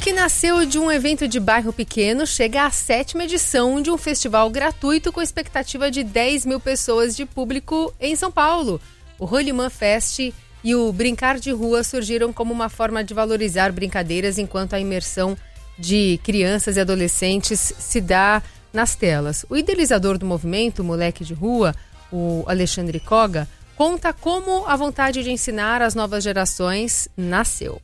que nasceu de um evento de bairro pequeno chega à 7ª edição de um festival gratuito com expectativa de 10 mil pessoas de público em São Paulo. O Rolimã Fest e o Brincar de Rua surgiram como uma forma de valorizar brincadeiras enquanto a imersão de crianças e adolescentes se dá nas telas. O idealizador do movimento, Moleque de Rua, o Alexandre Koga, conta como a vontade de ensinar as novas gerações nasceu.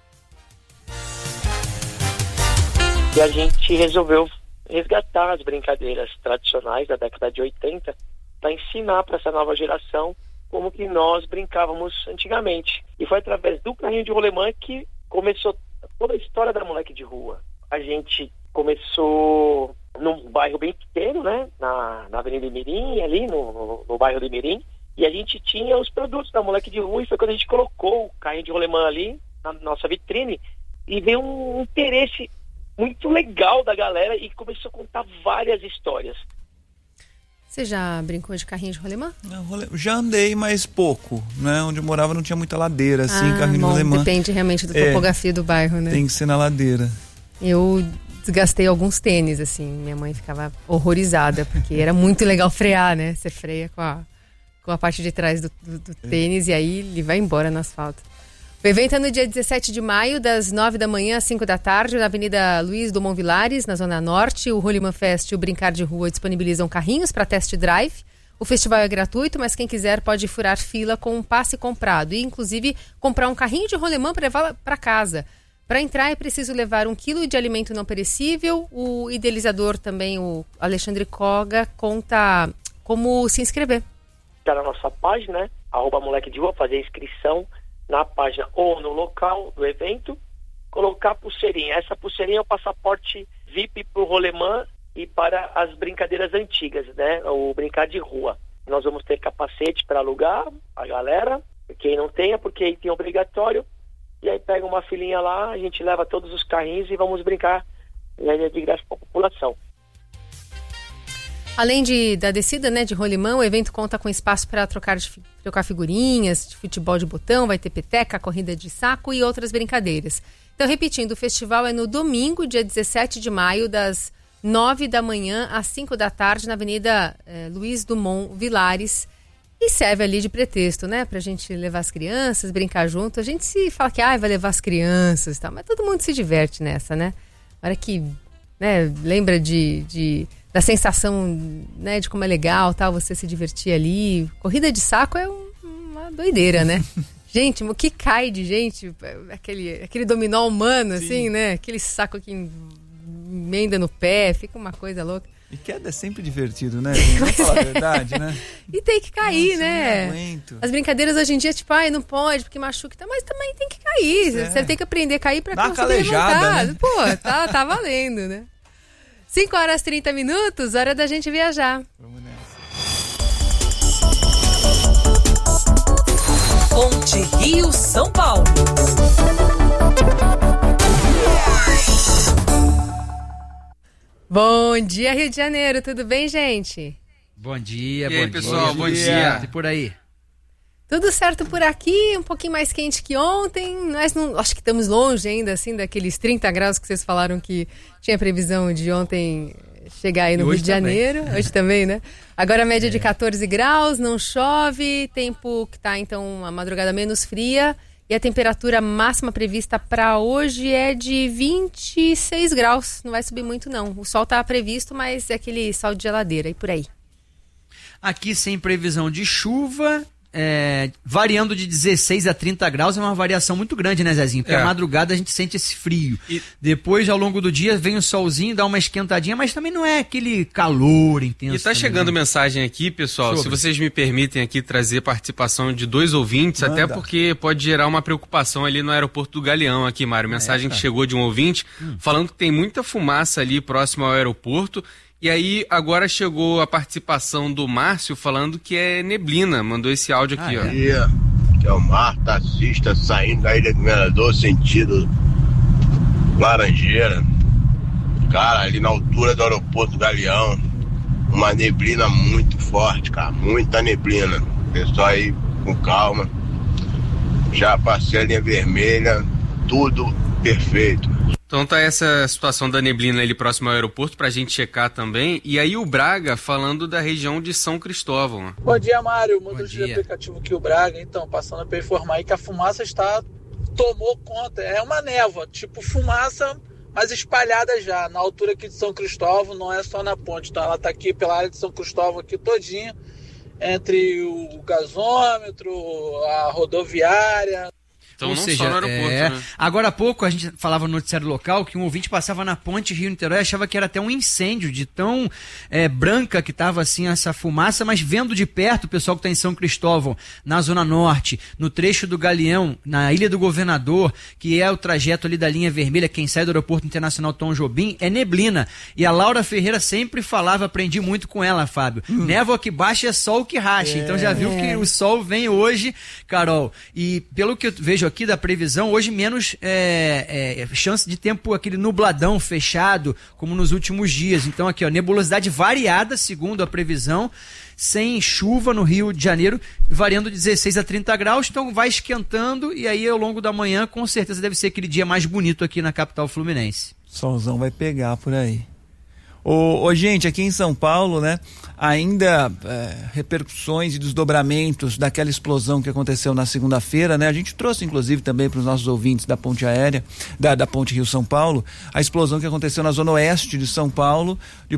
E a gente resolveu resgatar as brincadeiras tradicionais da década de 80 para ensinar para essa nova geração como que nós brincávamos antigamente. E foi através do carrinho de rolemã que começou toda a história da Moleque de Rua. A gente começou num bairro bem pequeno, né? Na Avenida Imirim, ali no bairro do Imirim. E a gente tinha os produtos da Moleque de Rua e foi quando a gente colocou o carrinho de rolemã ali na nossa vitrine e veio um interesse muito legal da galera e começou a contar várias histórias. Você já brincou de carrinho de rolemã? Já andei, mas pouco, né? Onde eu morava não tinha muita ladeira, assim, carrinho de rolemã. Depende realmente da topografia do bairro, né? Tem que ser na ladeira. Eu desgastei alguns tênis, assim, minha mãe ficava horrorizada, porque era muito legal frear, né? Você freia com a parte de trás do tênis e aí ele vai embora no asfalto. O evento é no dia 17 de maio, das 9 da manhã às 5 da tarde, na Avenida Luiz Dumont Vilares, na Zona Norte. O Rolimã Fest e o Brincar de Rua disponibilizam carrinhos para test drive. O festival é gratuito, mas quem quiser pode furar fila com um passe comprado e, inclusive, comprar um carrinho de rolemã para levar para casa. Para entrar é preciso levar 1 quilo de alimento não perecível. O idealizador também, o Alexandre Koga, conta como se inscrever. Está na nossa página, né? @Moleque de Rua, fazer inscrição na página ou no local do evento, colocar a pulseirinha. Essa pulseirinha é o passaporte VIP para o rolemã e para as brincadeiras antigas, né? O brincar de rua. Nós vamos ter capacete para alugar a galera, quem não tenha, porque aí tem obrigatório, e aí pega uma filinha lá, a gente leva todos os carrinhos e vamos brincar de graça para a população. Além da descida, né, de rolimã, o evento conta com espaço para trocar figurinhas, de futebol de botão, vai ter peteca, corrida de saco e outras brincadeiras. Então, repetindo, o festival é no domingo, dia 17 de maio, das 9 da manhã às 5 da tarde, na Avenida Luiz Dumont Vilares. E serve ali de pretexto, né, pra gente levar as crianças, brincar junto. A gente se fala que vai levar as crianças e tal, mas todo mundo se diverte nessa, né? A hora que, né, lembra da sensação, né, de como é legal, tal, você se divertir ali. Corrida de saco é uma doideira, né? Gente, o que cai de gente, aquele dominó humano, sim, assim, né? Aquele saco que emenda no pé, fica uma coisa louca. E queda é sempre divertido, né? Vamos falar a verdade, né? E tem que cair, nossa, né? Não aguento. As brincadeiras hoje em dia, tipo, não pode, porque machuca, mas também tem que cair. Você tem que aprender a cair pra conseguir levantar. Né? Pô, tá valendo, né? 5h30, hora da gente viajar. Vamos nessa. Ponte Rio-São Paulo. Bom dia, Rio de Janeiro. Tudo bem, gente? Bom dia, e aí, pessoal, bom dia. E por aí? Tudo certo por aqui, um pouquinho mais quente que ontem. Nós não, acho que estamos longe ainda, assim, daqueles 30 graus que vocês falaram que tinha previsão de ontem chegar aí no Rio de Janeiro. Hoje também, né? Agora a média de 14 graus, não chove, tempo que tá, então, a madrugada menos fria. E a temperatura máxima prevista para hoje é de 26 graus. Não vai subir muito, não. O sol tá previsto, mas é aquele sol de geladeira e por aí. Aqui sem previsão de chuva, variando de 16 a 30 graus, é uma variação muito grande, né, Zezinho? Porque a madrugada a gente sente esse frio. E depois, ao longo do dia, vem o solzinho, dá uma esquentadinha, mas também não é aquele calor intenso. E tá chegando mensagem aqui, pessoal, se vocês me permitem aqui trazer participação de 2 ouvintes, até porque pode gerar uma preocupação ali no aeroporto do Galeão aqui, Mário. Mensagem que chegou de um ouvinte, falando que tem muita fumaça ali próximo ao aeroporto. E aí, agora chegou a participação do Márcio falando que é neblina. Mandou esse áudio aqui, ó. Que é o mar taxista saindo da Ilha do Governador, sentido Laranjeira. Cara, ali na altura do aeroporto do Galeão, uma neblina muito forte, cara. Muita neblina. Pessoal aí com calma. Já passei a linha vermelha, tudo perfeito. Então tá essa situação da neblina ali próximo ao aeroporto pra gente checar também. E aí o Braga falando da região de São Cristóvão. Bom dia, Mário. Motorista de aplicativo aqui, o Braga. Então, passando para informar aí que a fumaça tomou conta. É uma névoa, tipo fumaça, mas espalhada já. Na altura aqui de São Cristóvão, não é só na ponte. Então ela tá aqui pela área de São Cristóvão aqui todinha, entre o gasômetro, a rodoviária. Então, ou não seja, só no aeroporto, né? Agora há pouco a gente falava no noticiário local que um ouvinte passava na ponte Rio-Niterói e achava que era até um incêndio de tão branca que estava assim essa fumaça, mas vendo de perto o pessoal que está em São Cristóvão, na Zona Norte, no trecho do Galeão, na Ilha do Governador, que é o trajeto ali da linha vermelha, quem sai do Aeroporto Internacional Tom Jobim, é neblina. E a Laura Ferreira sempre falava, aprendi muito com ela, Fábio, névoa que baixa é sol que racha. Então já viu que o sol vem hoje, Carol. E pelo que eu vejo aqui da previsão, hoje menos chance de tempo aquele nubladão fechado, como nos últimos dias. Então aqui, ó, nebulosidade variada, segundo a previsão, sem chuva no Rio de Janeiro, variando de 16 a 30 graus, então vai esquentando e aí ao longo da manhã, com certeza deve ser aquele dia mais bonito aqui na capital fluminense. Solzão vai pegar por aí. Gente, aqui em São Paulo, né, ainda repercussões e desdobramentos daquela explosão que aconteceu na segunda-feira, né, a gente trouxe inclusive também para os nossos ouvintes da ponte aérea, da ponte Rio-São Paulo, a explosão que aconteceu na zona oeste de São Paulo,